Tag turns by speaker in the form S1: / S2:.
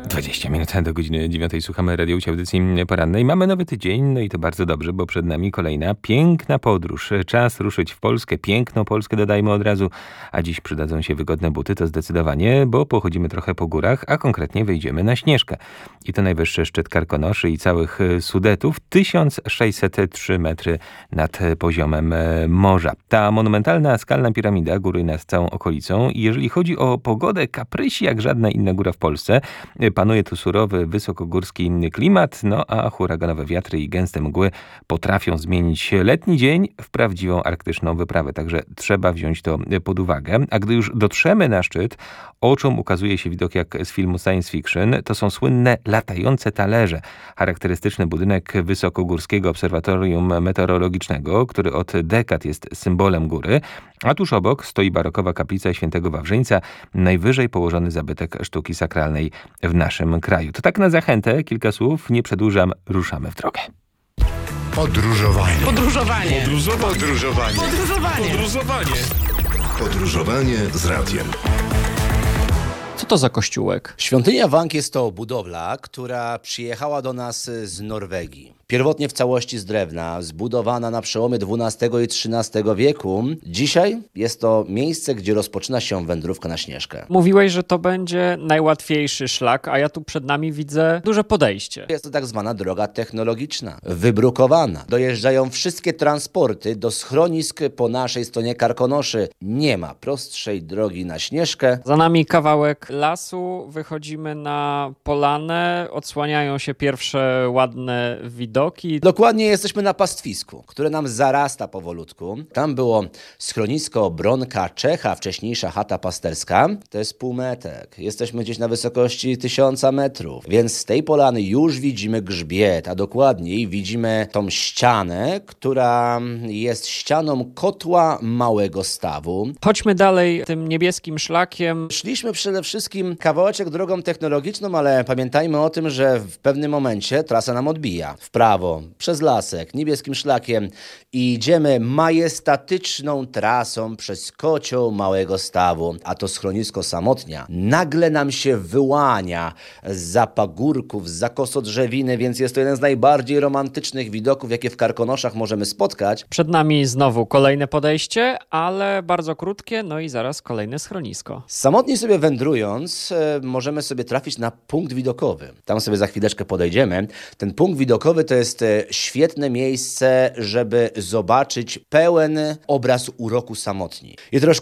S1: 20 minut do godziny 9 słuchamy radiowej audycji porannej. Mamy nowy tydzień, no i to bardzo dobrze, bo przed nami kolejna piękna podróż. Czas ruszyć w Polskę, piękną Polskę dodajmy od razu, a dziś przydadzą się wygodne buty, to zdecydowanie, bo pochodzimy trochę po górach, a konkretnie wejdziemy na Śnieżkę. I to najwyższy szczyt Karkonoszy i całych Sudetów, 1603 metry nad poziomem morza. Ta monumentalna skalna piramida góry nad całą okolicą i jeżeli chodzi o pogodę, kaprysi jak żadna inna góra w Polsce. Panuje tu surowy, wysokogórski klimat, no a huraganowe wiatry i gęste mgły potrafią zmienić letni dzień w prawdziwą arktyczną wyprawę. Także trzeba wziąć to pod uwagę. A gdy już dotrzemy na szczyt, oczom ukazuje się widok jak z filmu science fiction. To są słynne latające talerze. Charakterystyczny budynek Wysokogórskiego Obserwatorium Meteorologicznego, który od dekad jest symbolem góry. A tuż obok stoi barokowa kaplica Świętego Wawrzyńca, najwyżej położony zabytek sztuki sakralnej w naszym kraju. To tak na zachętę, kilka słów, nie przedłużam, ruszamy w drogę.
S2: Podróżowanie.
S3: Podróżowanie.
S2: Podróżowanie.
S3: Podróżowanie.
S2: Podróżowanie. Podróżowanie z radiem.
S4: Co to za kościółek?
S5: Świątynia Wang jest to budowla, która przyjechała do nas z Norwegii. Pierwotnie w całości z drewna, zbudowana na przełomie XII i XIII wieku. Dzisiaj jest to miejsce, gdzie rozpoczyna się wędrówka na Śnieżkę.
S4: Mówiłeś, że to będzie najłatwiejszy szlak, a ja tu przed nami widzę duże podejście.
S5: Jest to tak zwana droga technologiczna, wybrukowana. Dojeżdżają wszystkie transporty do schronisk po naszej stronie Karkonoszy. Nie ma prostszej drogi na Śnieżkę.
S4: Za nami kawałek lasu, wychodzimy na polanę, odsłaniają się pierwsze ładne widoki.
S5: Dokładnie jesteśmy na pastwisku, które nam zarasta powolutku. Tam było schronisko Bronka Czecha, wcześniejsza chata pasterska. To jest półmetek. Jesteśmy gdzieś na wysokości 1000 metrów. Więc z tej polany już widzimy grzbiet, a dokładniej widzimy tą ścianę, która jest ścianą kotła Małego Stawu.
S4: Chodźmy dalej tym niebieskim szlakiem.
S5: Szliśmy przede wszystkim kawałeczek drogą technologiczną, ale pamiętajmy o tym, że w pewnym momencie trasa nam odbija. W prawo, przez lasek, niebieskim szlakiem i idziemy majestatyczną trasą przez kocioł Małego Stawu, a to schronisko Samotnia nagle nam się wyłania zza pagórków, zza kosodrzewiny, więc jest to jeden z najbardziej romantycznych widoków, jakie w Karkonoszach możemy spotkać.
S4: Przed nami znowu kolejne podejście, ale bardzo krótkie, no i zaraz kolejne schronisko.
S5: Samotnie sobie wędrując, możemy sobie trafić na punkt widokowy. Tam sobie za chwileczkę podejdziemy. Ten punkt widokowy to jest świetne miejsce, żeby zobaczyć pełen obraz uroku Samotni. I troszkę